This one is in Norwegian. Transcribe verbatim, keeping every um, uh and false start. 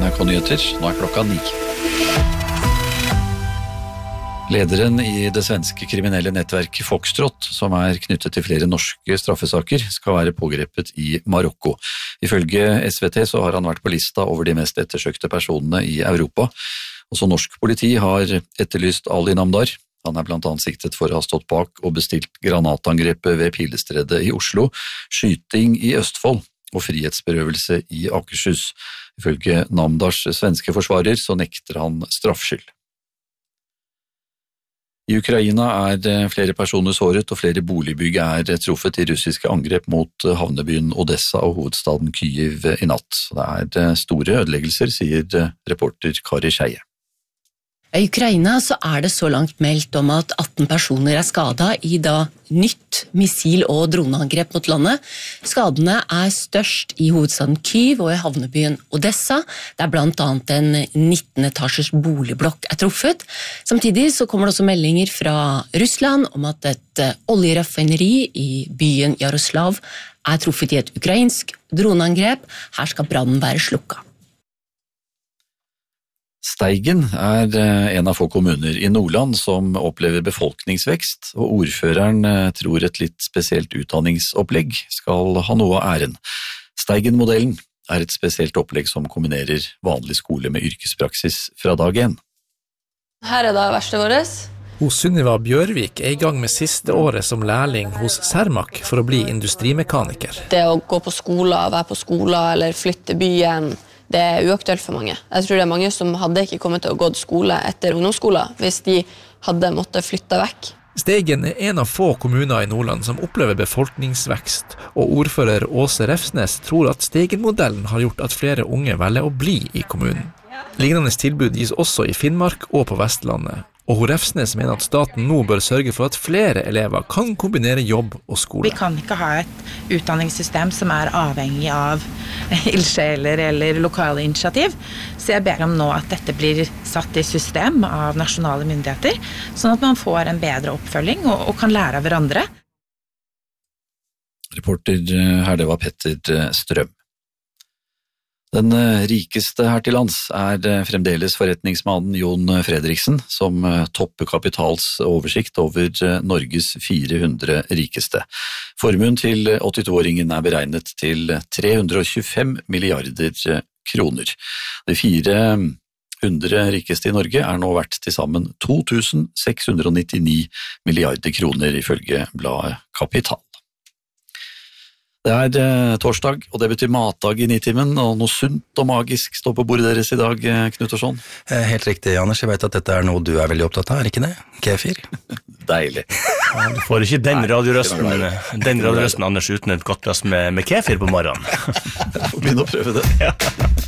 N R K-nyheter. Nå er klokka ni. Lederen i det svenske kriminelle nettverket Foxtrot, som er knyttet til flere norske straffesaker, skal være pågrepet i Marokko. Ifølge S V T så har han vært på lista over de mest ettersøkte personene i Europa. Også norsk politi har etterlyst Ali Namdar. Han er blant annet siktet for å ha stått bak og bestilt granatangrepet ved Pilestredet i Oslo, skyting i Østfold og frihetsberøvelse i Akershus. Ifølge Namdars svenske forsvarer så nekter han straffskyld. I Ukraina er flere personer såret og flere boligbygg er truffet i russiske angrep mot havnebyen Odessa og hovedstaden Kyiv i natt. Det er store ødeleggelser, sier reporter Kari Skeie. I Ukraina så er det så langt meldt om at atten personer er skadet i da nytt missil- og droneangrep mot landet. Skadene er størst i hovedstaden Kyiv og i havnebyen Odessa, der blant annet en nitten etasjers boligblokk er truffet. Samtidig så kommer det også meldinger fra Russland om at et oljeraffineri i byen Jaroslav er truffet i et ukrainsk droneangrep. Her skal brannen være slukket. Steigen er en av få kommuner i Nordland som opplever befolkningsvekst, og ordføreren tror et litt spesielt utdanningsopplegg skal ha noe av æren. Steigen-modellen er et spesielt opplegg som kombinerer vanlig skole med yrkespraksis fra dag én. Her er da verkstedet vårt. Hos Sunniva Bjørvik er i gang med siste året som lærling hos Cermaq for å bli industrimekaniker. Det å gå på skolen, være på skolen eller flytte byen, det er uaktuelt for mange. Jeg tror det er mange som hadde ikke kommet til å gå til skole etter ungdomsskolen hvis de hadde måttet flytte vekk. Steigen er en av få kommuner i Nordland som opplever befolkningsvekst, og ordfører Åse Refsnes tror at Steigen-modellen har gjort at flere unge velger å bli i kommunen. Lignende tilbud gis også i Finnmark og på Vestlandet, og Refsnes mener at staten nå bør sørge for at flere elever kan kombinere jobb og skole. Vi kan ikke ha et utdanningssystem som er avhengig av ildsjeler eller lokale initiativ, så jeg ber om nå at dette blir satt i system av nasjonale myndigheter, sånn at man får en bedre oppfølging og, og kan lære av hverandre. Reporter her, det var Petter Strøm. Den rikeste her til lands er fremdeles forretningsmannen Jon Fredriksen, som topper Kapitals oversikt over Norges fire hundre rikeste. Formuen til åttito-åringen er beregnet til tre hundre og tjuefem milliarder kroner. De fire hundre rikeste i Norge er nå verdt til sammen to tusen seks hundre og nittini milliarder kroner, ifølge bladet Kapital. Det er torsdag, og det betyr matdag i Nitimen, og noe sunt og magisk står på bordet deres i dag, Knut Orsson. Helt riktig, Anders. Jeg vet at dette er noe du er veldig opptatt av, er ikke det? Kefir? Deilig. Ja, du får ikke den radiorøsten, den radiorøsten, Anders, uten et godt glass med, med kefir på morgenen. Jeg får begynne å prøve det. Ja.